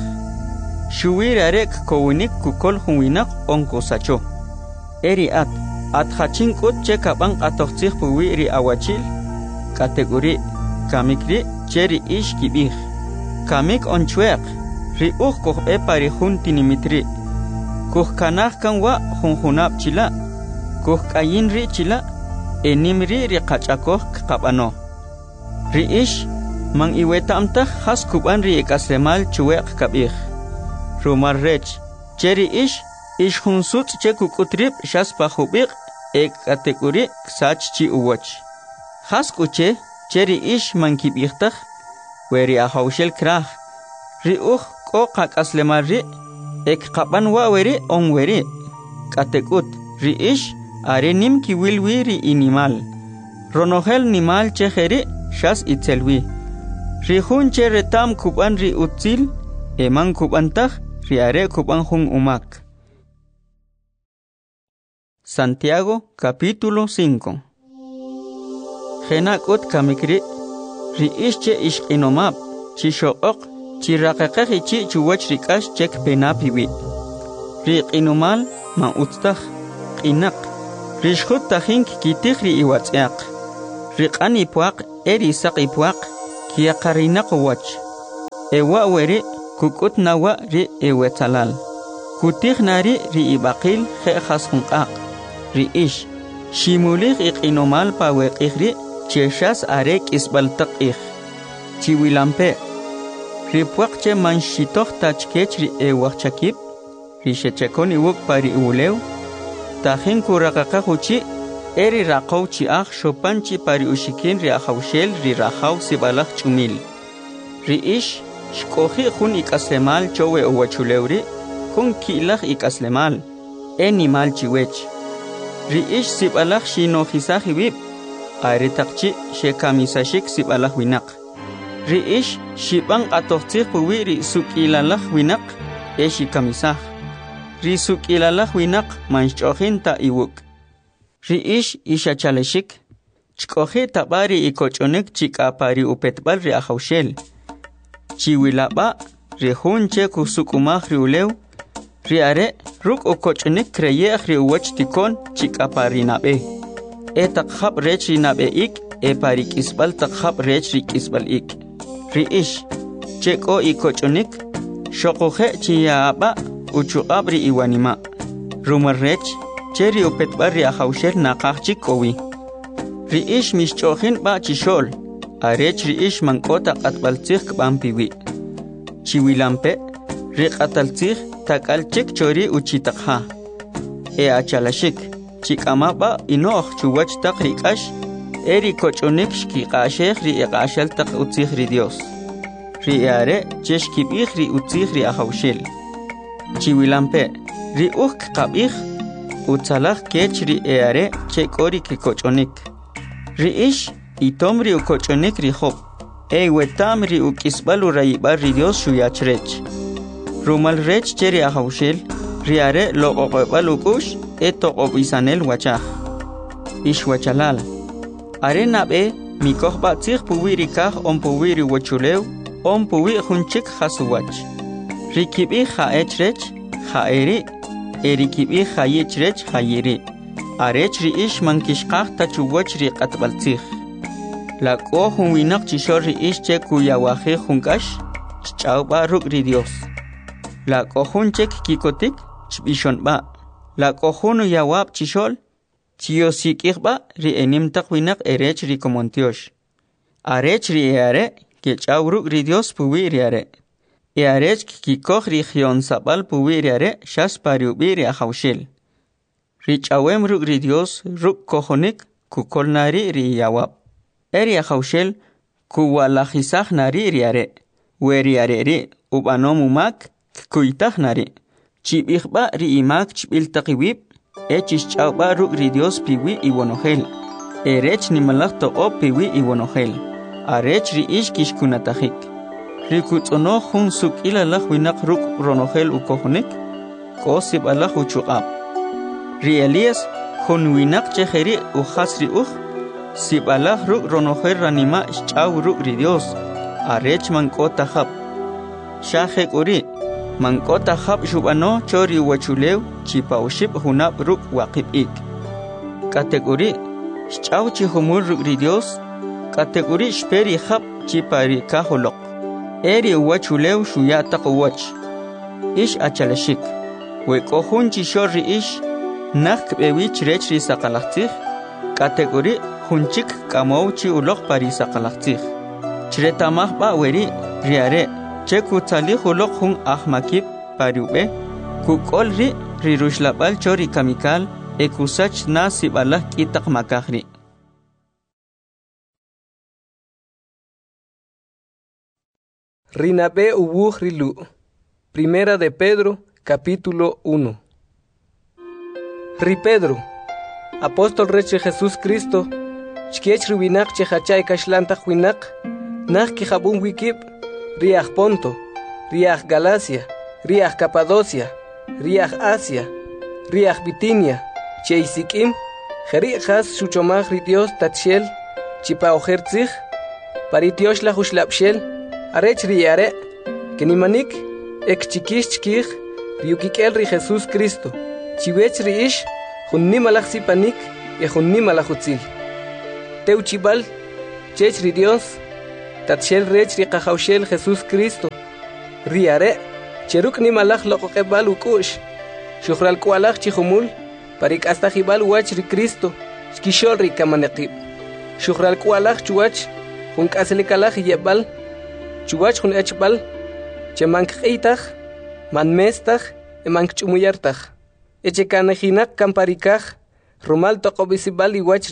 Shuwi rarek kowinik kukol hunwinak onko sacho. Eri at hachin kut che kabang atohtih puwi ri awachil. Kategori kamikri cheri ish kibih. Kamik onchweq. Ri koh pari hun tinimitri. Koh kanah kanwa hunhunap chila. Koh kayin ri chila. Enimri ri qachakoh kabano. Ri ish mang iwetamtah has kuban ri ekasemal chuweq kabih. Rumar rech cheri ish hunsut che kukutrip shas pahubik kategori sach chi uwach. Has kuche cheri ish mang kibihtak. Weri ahawshel krah. Ri ko qakaslemar ri kaban wa weri on weri. Katekut ri ish are nim kiwilwi ri inimal. Ronohel nimal che kheri shas itselwi. Ri hun che retam kuban ri utzil eman kubantah ri are kuban hun umak. Santiago capítulo 5. Genakut kamikri ri ish che ishqinomab chishoqoq chiraqaqaqi chi chuwach rikash chek penapiwi riqinumal ma utstaj qinaq rishkhut tajink kitikri iwatz'aq riqani puaq eri saqi puaq kiyaqarinaq wach ewa weri kukut nawa ri ewetsalal kutiknari ri ibaqil khas hunqaq ri ish shimulig iqinumal paweqihri cheshas arek isbaltaq ih chiwilampe ripuaq che manshitoq tachkech ri ewachakip ri shechekoni wuk pari ulew tajin kuraqaqa huchi eri raqaw chi aj shopanchi pari ushikin ri ajawshel ri rajaw sibalaj chumil ri ish shkoji jun ikaslemal chowe owachulewri jun kilaj ikaslemal enimal chiwech ri ish sibalaj shinojisaj ibib ari taqchi shekamisashik sibalaj winaq ri ish shiban qatoqtij puwi ri sukilalaj winaq eshikamisaj ri sukilalaj winaq manchojin ta iwuk ri ish ishachaleshik chkoji tabari ikochonik chikapari upetbal ri ajawshel chiwilaba ri junche kusukumaj ri ulew ri are ruk ukochonik kreyej ri uwach tikon chikapari nabe etaq jab rech ri nabe ik pari kisbal taq jab rech ri kisbal ik ri ish cheko ikochonik shoqoje chiyaba uchuqab ri iwanima rumar rech cheri upetbal ri ajawshel naqaj chikowi ri ish mishchojin ba chishol arech ri ish mankota qatbaltzij kbampiwi chiwilampe ri qataltzij takalchik chori uchitaqha achalashik chikama ba inoj chuwach taq rikash eri kochonik shkiqashej ri iqashal taq utzij ri Dios ri are cheshkibij ri utzij ri ajawshel chiwilampe ri uj qabij utzalaj kech ri are chekori ki kochonik ri ish itom ri ukochonik ri job wetam ri ukisbal urayibal ri Dios shuyachrech rumal rech cheri ajawshel ri are loqoqbal ukush toqobisanel wachaj ish wachalal are nabe mikojba tzij puwi ri kaj puwi ri wachulew puwi junchik jasuwach ri kibij jaechrech jaeri kibij jayechrech jayeri arech ri ish mankishqaj tachuwach ri qatbaltzij la k'o jun winaq chixol ri ish che kuyawajij junkax ch'awb'a ruk' ri Dios la k'o jun chek kikotik chb'ixonb'a la k'o jun uyawab chixol chiyosik'ijb'a ri enim taq winaq erech ri komontiox arech ri are kech'aw ruk' ri Dios puwi ri are arech kikoj ri jyonsab'al puwi ri are xas pari ub'i ri ajawshel ri ch'awem ruk' ri Dios ruk' kojonik kukol nari ri yawab eri ajawshel kuwalajisaj nari ri are weri are ri ub'anom umak kuytaj nari chib'ijb'a ri imak chb'il taq iwib chixch'awb'a ruk' ri Dios piwi iwonojel erech nimalaj toq'ob piwi iwonojel arech ri ish kixkunatajik ri kutz'onoj jun suk'ilalaj winaq ruk' ronojel ukojonik k'o sib'alaj uchuq'ab ri Elías jun winaq chejeri ujas ri uj sib'alaj ruk' ronojel ranima xch'aw ruk' ri Dios arech mank'ota jab xajek'uri mank'ota jab xub'ano chori wachulew chipawxib junab ruk' waqib'ik k'atek'uri xch'aw chi jumul ruk' ri Dios k'atek'uri xperi jab chipari kajoloq eri wachulew xuya taq uwach ish achalashik wek'o jun chixol ri ish naj kb'ewich rech ri saqalajtzij k'atek'uri junchik k'amow chi uloq pari saqalajtzij chretamajb'a weri ri are che kutzalij uloq jun ajmakib pari ub'e kuk'ol ri ruxlab'al chori kamikal kusach na sib'alaj k'itaq makaj ri Rinabe uwuj rilu. Primera de Pedro, capítulo 1. Ri Pedro, apóstol reche Jesús Cristo, chkiech riwinak chehachay kashlantaq winak, nak kijabun wikib, riaj Ponto, riaj Galacia, riaj Capadocia, riaj Asia, riaj Bitinia, cheisikim, jeri has shuchomaj ri Dios tatshel, chipa ojertzij, paritiosh la hushlapshel, arech riare, Kenimanik ek chikish chikij riukikel ri Jesús Cristo. Chiwech ri ish junni malach sipanik e junni malachutzil. Teuchibal chech ri Dios tatshel rech ri qajawshel Jesús Cristo. Riare cheruk ni malach loqoqebal ukush. Shukhral kualach chihumul parik hasta jibal wach ri Cristo. Skishol ri kamanekib. Shukhral kualach chuwach jun kaselikalach yebal chuwach jun echbal chemankqitach manmestach emankchumuyartach echekanajinak kamparikaj rumal toqobisibal iwach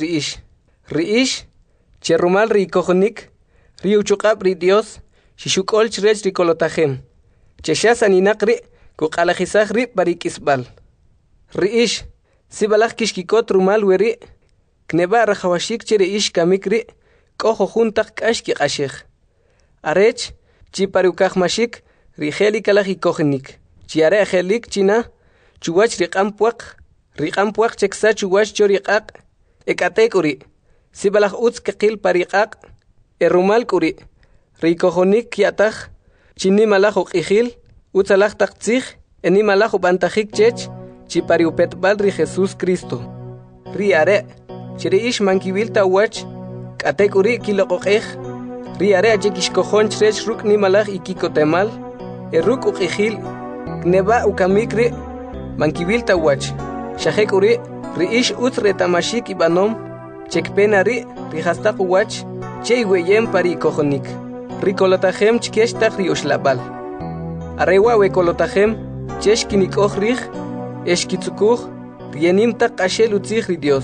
riish che rumal rikojonik riuchuqab ri Dios shishukol chrech rikolotajem che shasaninak ri kuqalajisaj ri parikisbal riish sibalaj kishkikot rumal weri kneba rajawashik che riish kamikri kojo juntak kashki qashej arech chi parukajmashik rijeli kalaji kojenik chiare ajelik china chuwach riqampuaq cheksa chuwach choriqaq ekatekuri sibalaj utz keqil pariqaq erumal kuri rikojonik yataj chini malaj uqijil utzalaj taqtzij eni malaj ubantajik chech chi pariupetbal ri Jesús Cristo riare chiri ish mankibil tawach katekuri kiloqoqej riare ajekishkojon chrech ruk ni malaj ikikotemal eruk uqijil kneba ukamikri mankibil tawach shajekuri riish utz retamashik ibanom chekpenari rihastaq uwach chey weyem pari kojonik rikolotajem chkeshtaq rioshlabal arewa wekolotajem cheshkinikoj rij eshkitzukuj rienimtaq qashel utzij ri Dios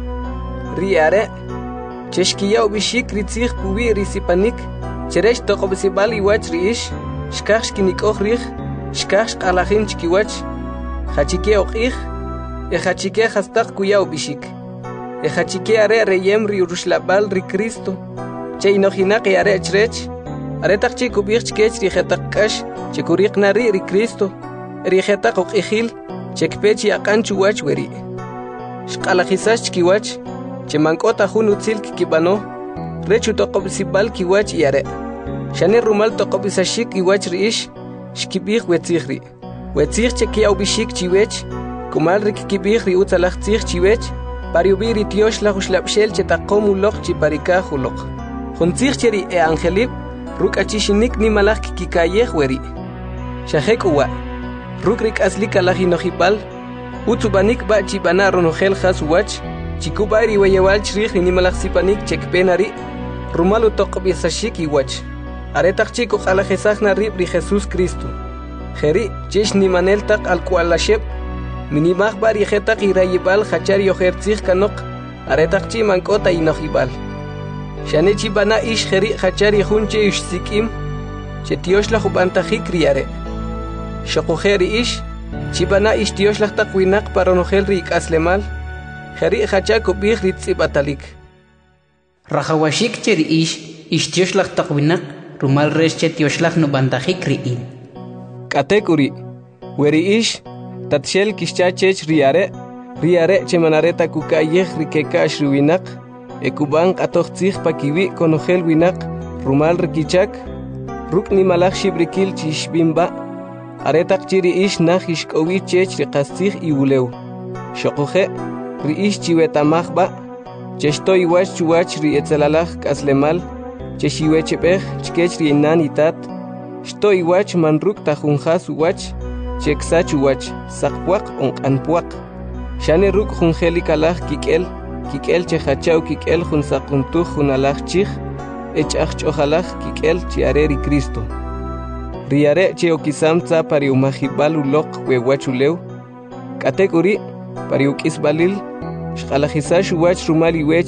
riare cheshkiya ubishik ritzij puwi risipanik cheresh toqobisibal iwach riish shkaj shkinikoj rij shkaj shqalajin chkiwach jachike oqij jachike hastaq kuya ubishik jachike are reyem riurushlabal ri Cristo cheinojinaq are chrech are taq chikubij chkech rijetaq kash chikuriqnari ri Cristo rijetaq oqijil chekpech yaqan chuwach weri shqalajisash chkiwach chemankota jun utzil kibano rechu toqobisibal kiwach yare shane rumal toqobisashik iwach riish shkibij wetzijri wetzij chekia ubishik chiwech kumal rikibij ri utzalaj tzij chiwech pariubi ri tiosh la ushlabshel chetaqom uloq chiparikaj uloq juntzij cheri e angelib rukachishinik ni malaj kikayej weri shajek uwa ruk rikaslik alajinojibal utzubanik ba chibana ronojel jas uwach chikubari weyewal chrij ni malaj sipanik chekpenari rumal utoqobisashik iwach aretaq chiku qalajesajna rib ri Jesús Cristo jeri chesh ni manel taq alkualasheb minimaj bari jetaq irayibal hachar yojertzij kanok aretaq chi mankota inojibal shane chibana ish jeri hachar yjunche ishsikim chetioshla jubantajik riare shoqojeri ish chibana ish tioshla taq winaq paronojel ri ikaslemal jeri hacha kubij ritzibatalik rajawashik cheri ish tioshla taq winaq rumal resh chetioshla nubantajik riin katekuri weri ish tatshel kishchachech riare chemanareta kukayej rikeka ashruwinaq ekuban qatoqtzij pakiwi konojel winaq rumal rikichak ruk ni malaj shibrikil chishbimba aretaq chiri ish naj ishk'owi chech riqastzij iwulew shoqoje ri ish chiwetamajba cheshtoy iwach chuwach ri etzalalaj k'aslemal cheshiwechebej chkech ri inan itat shtoy iwach manruk tajunjas uwach cheksach uwach saqpuaq onq'anpuaq shane ruk junjeli kalaj kik'el chejachaw kik'el jun saquntuj jun alaj chij ech'aj ch'ojalaj kik'el chiare ri Cristo riare che okisam tza pari umajibal uloq wewach ulew k'atek uri pari uk'isbalil shqalajisash uwach rumal iwech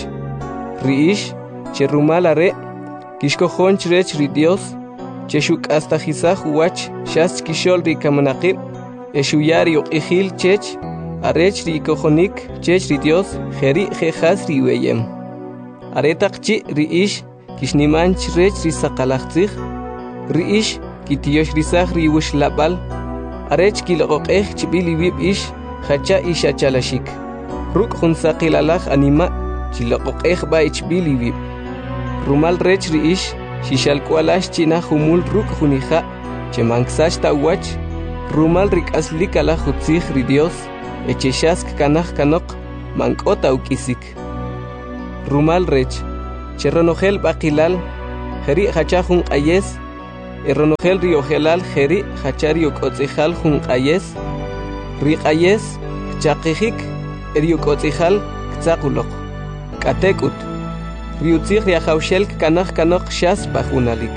riish che rumal are kishkojon chrech ri Dios cheshuk'astajisaj uwach shas chkixol ri kamanaqib eshuyar yoq'ijil chech arech ri kojonik chech ri Dios jeri jejas ri weyem aretaq chi ri ish kishniman chrech ri saqalajtzij ri ish kitiyoshrissaj ri wushlabal arech kiloqoqej chibili wib ish hacha ishachalashik ruk jun saqilalaj anima chiloqoqej ba ichbili wib rumal rech ri ish shishalkualash china humul ruk junija Chemanksash tawach, rumal rikaslik ala jutzig ri Dios, echeshask kanaj kanok, mankota ukisik. Rumal rech, cherronogel bakilal, jeri hachajun ayes, erronogel riogelal jeri hachario kotzijal jun ayes, rik ayes, chakijik, eriokotzijal, kzakulok, katekut, riutzig riajaushel kanaj kanok shas pajunalik.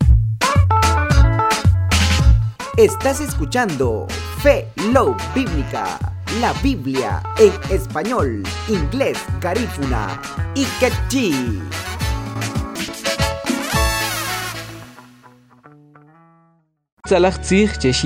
Estás escuchando Fe Love Bíblica, la Biblia en español, inglés, garífuna y quechí. Tzalach tzig